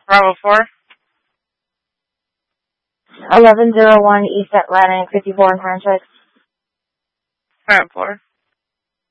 Bravo 4. 1101 East Atlantic, 54 and franchise. Current 4.